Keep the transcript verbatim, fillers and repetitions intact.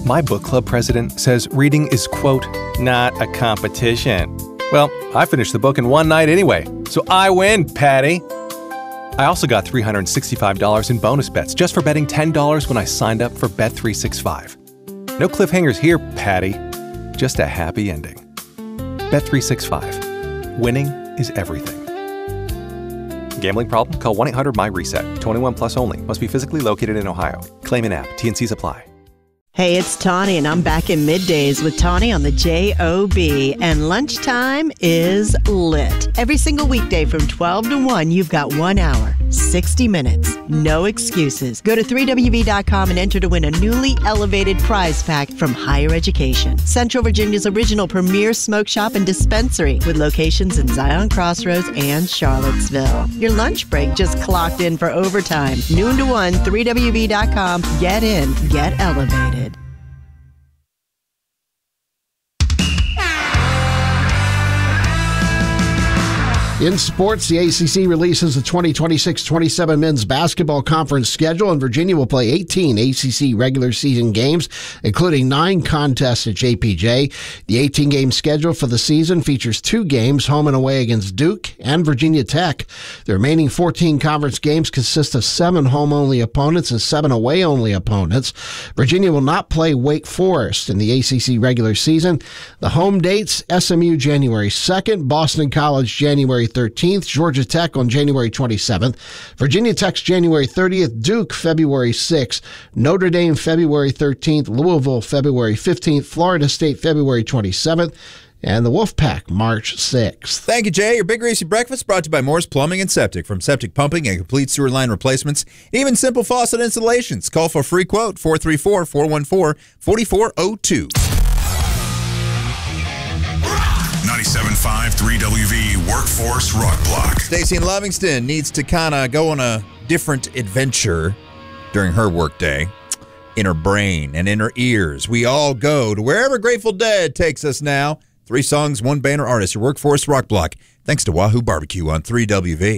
My book club president says reading is, quote, not a competition. Well, I finished the book in one night anyway, so I win, Patty. I also got three hundred sixty-five dollars in bonus bets just for betting ten dollars when I signed up for Bet three sixty-five. No cliffhangers here, Patty. Just a happy ending. Bet three sixty-five. Winning is everything. Gambling problem? Call one eight hundred my reset. twenty-one plus only. Must be physically located in Ohio. Claim in app. T N Cs apply. Hey, it's Tawny, and I'm back in middays with Tawny on the J O B. And lunchtime is lit. Every single weekday from twelve to one, you've got one hour, sixty minutes. No excuses. Go to three W B dot com and enter to win a newly elevated prize pack from Higher Education, Central Virginia's original premier smoke shop and dispensary with locations in Zion Crossroads and Charlottesville. Your lunch break just clocked in for overtime. Noon to one, three W B dot com. Get in, get elevated. In sports, the A C C releases the twenty twenty-six twenty-seven men's basketball conference schedule, and Virginia will play eighteen A C C regular season games, including nine contests at J P J. The eighteen-game schedule for the season features two games, home and away against Duke and Virginia Tech. The remaining fourteen conference games consist of seven home-only opponents and seven away-only opponents. Virginia will not play Wake Forest in the A C C regular season. The home dates, S M U January second, Boston College January thirteenth, Georgia Tech on January twenty-seventh, Virginia Tech's January thirtieth, Duke February sixth, Notre Dame February thirteenth, Louisville February fifteenth, Florida State February twenty-seventh, and the Wolfpack March sixth. Thank you, Jay. Your Big Greasy Breakfast brought to you by Moore's Plumbing and Septic. From septic pumping and complete sewer line replacements, even simple faucet installations. Call for a free quote, four three four, four one four, four four zero two. ninety-seven point five three W V Workforce Rock Block. Stacy in Livingston needs to kind of go on a different adventure during her workday. In her brain and in her ears. We all go to wherever Grateful Dead takes us now. Three songs, one band or artist. Your Workforce Rock Block. Thanks to Wahoo Barbecue on three W V.